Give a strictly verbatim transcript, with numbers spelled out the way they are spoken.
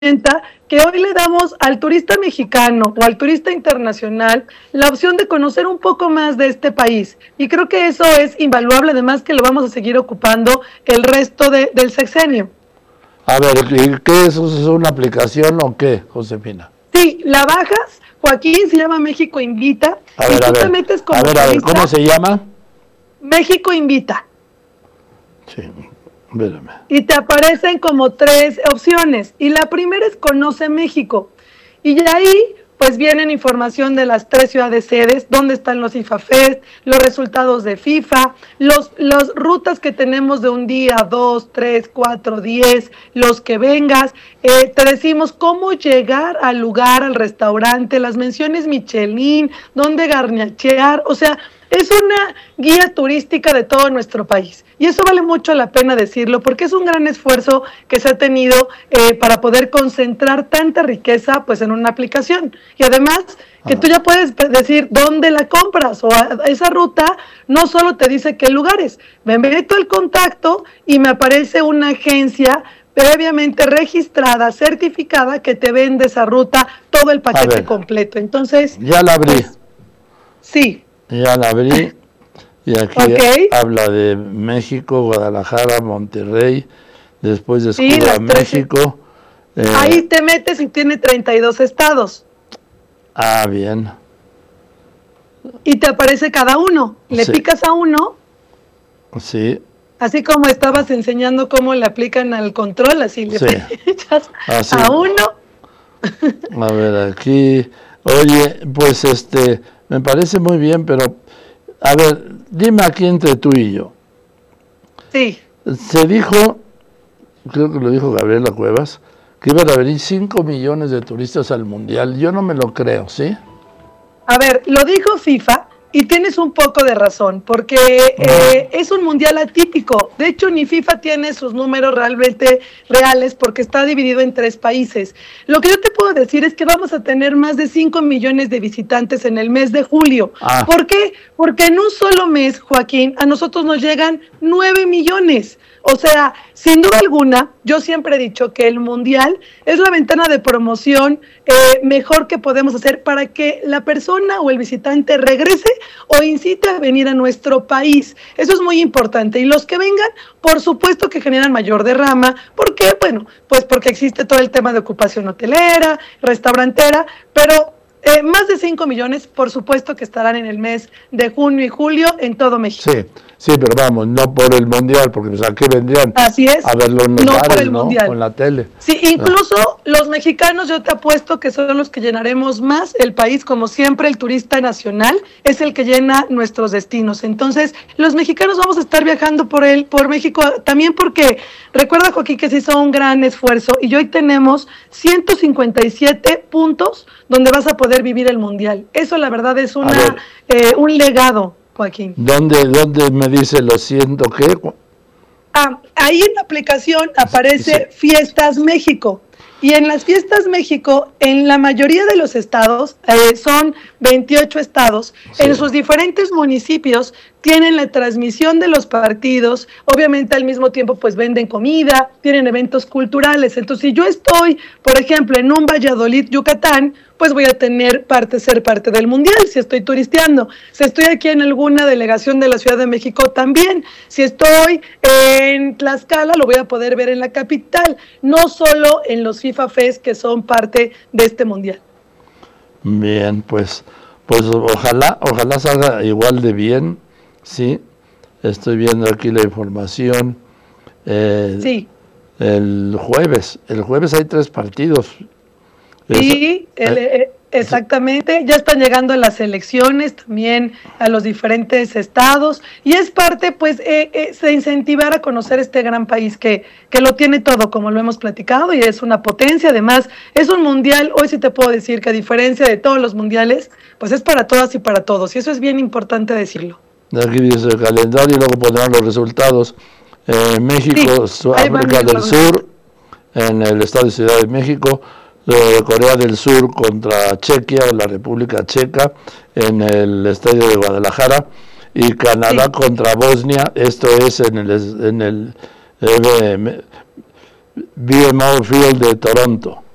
que hoy le damos al turista mexicano o al turista internacional la opción de conocer un poco más de este país. Y creo que eso es invaluable, además que lo vamos a seguir ocupando el resto de, del sexenio. A ver, ¿qué es? ¿Es una aplicación o qué, Josefina? Sí, la bajas, Joaquín, se llama México Invita. A ver, y tú a ver, te metes como a ver, a ver, ¿cómo se llama? México Invita. Sí, espérame. Y te aparecen como tres opciones. Y la primera es Conoce México. Y de ahí, pues vienen información de las tres ciudades sedes, dónde están los FIFA Fest, los resultados de FIFA, los, las rutas que tenemos de un día, dos, tres, cuatro, diez, los que vengas. Eh, te decimos cómo llegar al lugar, al restaurante, las menciones Michelin, dónde garnachear, o sea, es una guía turística de todo nuestro país. Y eso vale mucho la pena decirlo, porque es un gran esfuerzo que se ha tenido eh, para poder concentrar tanta riqueza pues, en una aplicación. Y además, que tú ya puedes decir dónde la compras, o a esa ruta no solo te dice qué lugares. Me meto el contacto y me aparece una agencia previamente registrada, certificada, que te vende esa ruta, todo el paquete completo. Entonces... Ya la abrí. Pues, sí. Ya la abrí y aquí okay. Habla de México, Guadalajara, Monterrey, después de sí, Ciudad México. Eh, ahí te metes y tiene treinta y dos estados. Ah, bien. Y te aparece cada uno. Le sí. picas a uno. Sí. Así como estabas enseñando cómo le aplican al control, así le sí. echas así. a uno. A ver, aquí. Oye, pues este... me parece muy bien, pero, a ver, dime aquí entre tú y yo. Sí. Se dijo, creo que lo dijo Gabriela Cuevas, que iban a venir cinco millones de turistas al Mundial. Yo no me lo creo, ¿sí? A ver, lo dijo FIFA y tienes un poco de razón, porque eh, es un Mundial atípico. De hecho, ni FIFA tiene sus números realmente reales porque está dividido en tres países. Lo que yo te puedo decir es que vamos a tener más de cinco millones de visitantes en el mes de julio. Ah. ¿Por qué? Porque en un solo mes, Joaquín, a nosotros nos llegan nueve millones. O sea, sin duda alguna, yo siempre he dicho que el Mundial es la ventana de promoción eh, mejor que podemos hacer para que la persona o el visitante regrese o incite a venir a nuestro país. Eso es muy importante. Y los que vengan, por supuesto que generan mayor derrama. ¿Por qué? Bueno, pues porque existe todo el tema de ocupación hotelera, restaurantera, pero... Eh, más de cinco millones, por supuesto que estarán en el mes de junio y julio en todo México. Sí, sí, pero vamos, no por el Mundial, porque pues, aquí vendrían Así es, a verlo en los no bares, por el ¿no? Mundial. Con la tele. Sí, incluso ah. los mexicanos, yo te apuesto que son los que llenaremos más el país, como siempre el turista nacional es el que llena nuestros destinos. Entonces, los mexicanos vamos a estar viajando por el, por México, también porque, recuerda, Joaquín, que se hizo un gran esfuerzo y hoy tenemos ciento cincuenta y siete puntos donde vas a poder vivir el Mundial. Eso la verdad es una eh, un legado, Joaquín. ¿Dónde, dónde me dice lo siento qué? Ah, ahí en la aplicación aparece sí. Fiestas México. Y en las Fiestas México, en la mayoría de los estados, eh, son veintiocho estados, sí. En sus diferentes municipios tienen la transmisión de los partidos, obviamente al mismo tiempo pues venden comida, tienen eventos culturales. Entonces, si yo estoy, por ejemplo, en un Valladolid, Yucatán, pues voy a tener parte, ser parte del Mundial, si estoy turisteando. Si estoy aquí en alguna delegación de la Ciudad de México, también. Si estoy en Tlaxcala, lo voy a poder ver en la capital, no solo en los FIFA Fest, que son parte de este Mundial. Bien, pues, pues ojalá, ojalá salga igual de bien, sí. Estoy viendo aquí la información. Eh, sí. El jueves, el jueves hay tres partidos. Sí, el, eh, exactamente, ya están llegando las elecciones también a los diferentes estados y es parte pues eh, eh, de incentivar a conocer este gran país que, que lo tiene todo, como lo hemos platicado, y es una potencia. Además es un mundial, hoy sí te puedo decir que a diferencia de todos los mundiales, pues es para todas y para todos, y eso es bien importante decirlo. Aquí dice el calendario y luego pondrán los resultados. Eh, México, sí, África del Sur, en el estado de Ciudad de México, de Corea del Sur contra Chequia o la República Checa en el estadio de Guadalajara, y Canadá sí. contra Bosnia, esto es en el en el eh, B M O Field de Toronto.